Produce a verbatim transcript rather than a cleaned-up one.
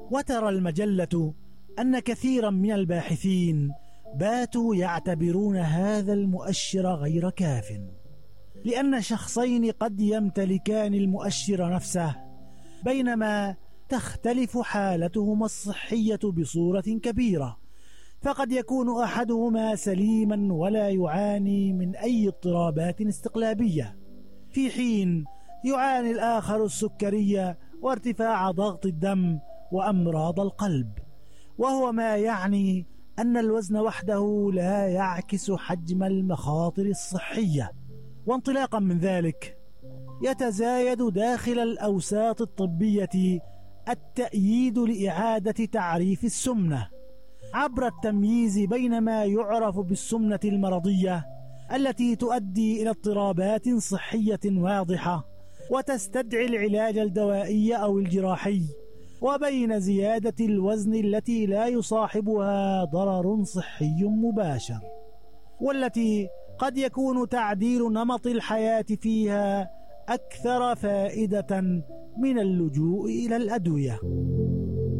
وترى المجلة أن كثيرا من الباحثين باتوا يعتبرون هذا المؤشر غير كاف، لأن شخصين قد يمتلكان المؤشر نفسه بينما تختلف حالتهما الصحية بصورة كبيرة، فقد يكون أحدهما سليما ولا يعاني من أي اضطرابات استقلابية، في حين يعاني الآخر السكرية وارتفاع ضغط الدم وأمراض القلب، وهو ما يعني أن الوزن وحده لا يعكس حجم المخاطر الصحية. وانطلاقا من ذلك يتزايد داخل الأوساط الطبية التأييد لإعادة تعريف السمنة عبر التمييز بين ما يعرف بالسمنة المرضية التي تؤدي إلى اضطرابات صحية واضحة وتستدعي العلاج الدوائي أو الجراحي، وبين زيادة الوزن التي لا يصاحبها ضرر صحي مباشر، والتي قد يكون تعديل نمط الحياة فيها أكثر فائدة من اللجوء إلى الأدوية.